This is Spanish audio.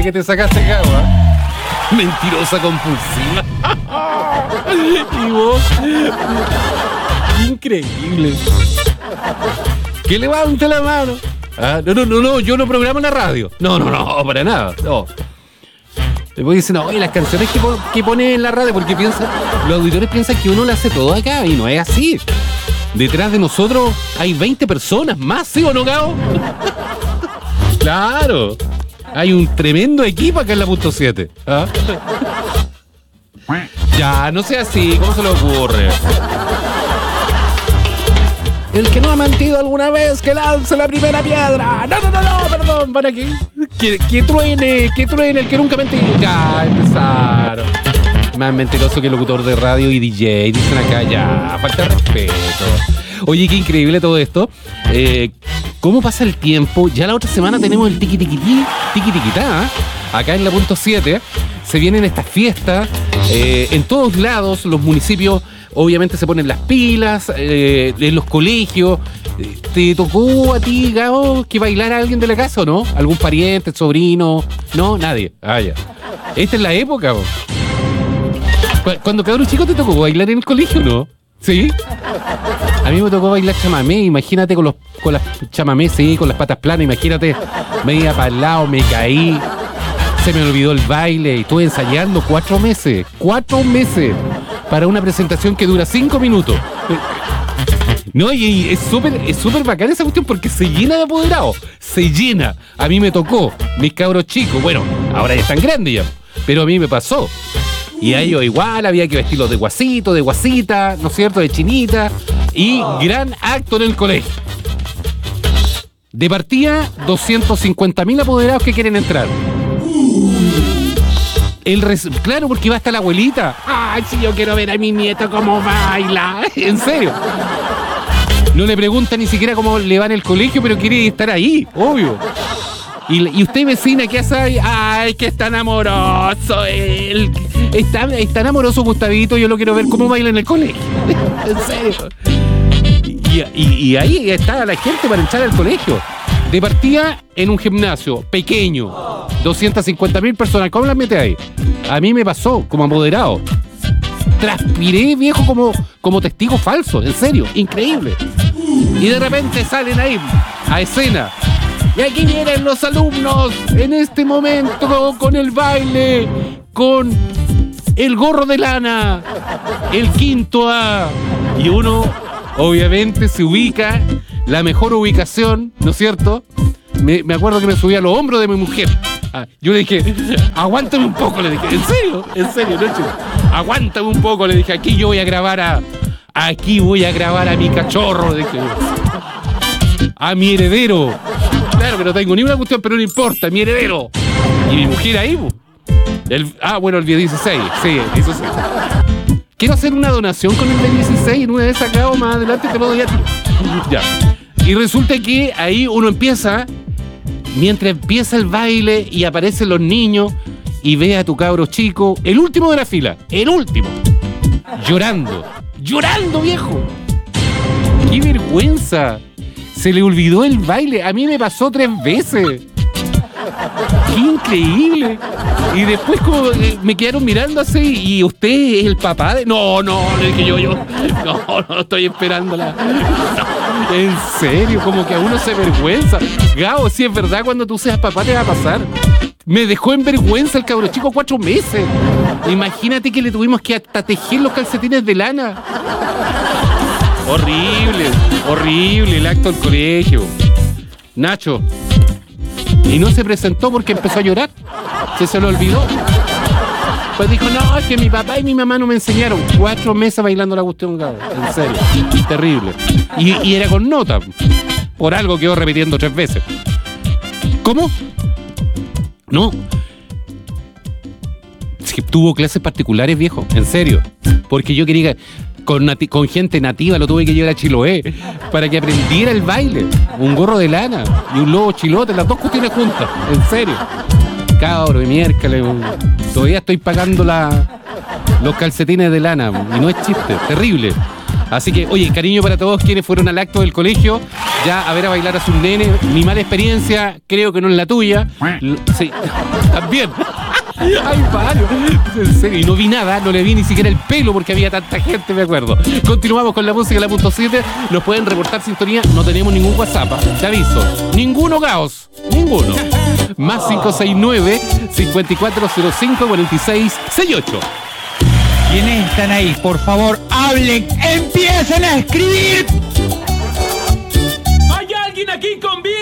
que te sacaste acá, mentirosa compulsiva. Y vos, increíble. Que levante la mano. No, yo no programo en la radio. No, para nada. No. Después dicen, oye, las canciones que pone en la radio, porque los auditores piensan que uno le hace todo acá, y no es así. Detrás de nosotros hay 20 personas más, ¿sí o no, Gabo? Claro. Hay un tremendo equipo acá en la punto 7. Ya, no sea así, ¿cómo se le ocurre? El que no ha mentido alguna vez, que lance la primera piedra. No, perdón, ¿para qué? Que truene, el que nunca mentido. Ya, empezaron. Más mentiroso que locutor de radio y DJ, dicen acá, ya, falta de respeto. Oye, qué increíble todo esto. ¿Cómo pasa el tiempo? Ya la otra semana tenemos el tiqui-tiquitá. Acá en la punto 7 se vienen estas fiestas. En todos lados, los municipios obviamente se ponen las pilas, en los colegios. ¿Te tocó a ti, Gabo, que bailara alguien de la casa o no? ¿Algún pariente, sobrino? No, nadie. Ah, ya. Esta es la época, ¿no? Cuando cabrón chico te tocó bailar en el colegio, ¿no? ¿Sí? A mí me tocó bailar chamamé, imagínate con las chamamés, sí, con las patas planas, imagínate, me iba para el lado, me caí, se me olvidó el baile y estuve ensayando 4 meses para una presentación que dura 5 minutos. No, y es súper bacán esa cuestión porque se llena de apoderados, se llena. A mí me tocó, mis cabros chicos, bueno, ahora ya están grandes ya, pero a mí me pasó. Y a ellos igual había que vestirlos de guasito, de guasita, ¿no es cierto?, de chinita. Y gran acto en el colegio. De partida, 250.000 apoderados que quieren entrar. Claro, porque va hasta la abuelita. Ay, si yo quiero ver a mi nieto cómo baila. En serio. No le pregunta ni siquiera cómo le va en el colegio, pero quiere estar ahí, obvio. Y usted, vecina, ¿qué hace? Ay, que es tan amoroso él. Es tan amoroso Gustavito, yo lo quiero ver cómo baila en el colegio. En serio. Y ahí está la gente para entrar al colegio. De partida en un gimnasio pequeño, 250.000 personas. ¿Cómo las mete ahí? A mí me pasó como apoderado. Transpiré, viejo, como testigo falso. En serio, increíble. Y de repente salen ahí a escena. Y aquí vienen los alumnos en este momento con el baile, con el gorro de lana, el quinto A. Y uno, obviamente, se ubica, la mejor ubicación, ¿no es cierto? Me acuerdo que me subí a los hombros de mi mujer. Yo le dije, aguántame un poco, le dije. En serio, no, chico. Aguántame un poco, le dije, aquí voy a grabar a mi cachorro, le dije. A mi heredero. Claro que no tengo ni una cuestión, pero no importa, mi heredero. Y mi mujer ahí, el día 16, sí, eso sí. Quiero hacer una donación con el día 16 en una vez acá o más adelante te lo doy a ti. Ya. Y resulta que ahí uno empieza, mientras empieza el baile y aparecen los niños y ve a tu cabro chico, el último de la fila, llorando, viejo. ¡Qué vergüenza! Se le olvidó el baile. A mí me pasó 3 veces. ¡Qué increíble! Y después como me quedaron mirando así. ¿Y usted es el papá de...? No, le dije yo. No, estoy esperándola. No, en serio, como que a uno se vergüenza. Gabo, si es verdad, cuando tú seas papá te va a pasar. Me dejó en vergüenza el cabro chico 4 meses. Imagínate que le tuvimos que hasta tejer los calcetines de lana. Horrible el acto del colegio. Nacho. Y no se presentó porque empezó a llorar. Se lo olvidó. Pues dijo, no, es que mi papá y mi mamá no me enseñaron. 4 meses bailando la cuestión, Gabo. En serio. Terrible. Y era con nota. Por algo quedó repitiendo 3 veces. ¿Cómo? No. Es que tuvo clases particulares, viejo. En serio. Porque yo quería... Con gente nativa lo tuve que llevar a Chiloé para que aprendiera el baile. Un gorro de lana y un lobo chilote, las 2 cuestiones juntas. En serio. Cabro, de miércoles. Todavía estoy pagando los calcetines de lana. Y no es chiste, terrible. Así que, oye, cariño para todos quienes fueron al acto del colegio, ya a ver a bailar a sus nenes. Mi mala experiencia, creo que no es la tuya. Sí, también. Hay varios. En serio, y no vi nada, no le vi ni siquiera el pelo porque había tanta gente, me acuerdo. Continuamos con la música, la punto 7. Nos pueden reportar sintonía, no tenemos ningún WhatsApp, te aviso. Ninguno, Gaos, ninguno. Más 569-5405-4668. ¿Quiénes están ahí? Por favor, hablen, empiecen a escribir. ¿Hay alguien aquí con vida?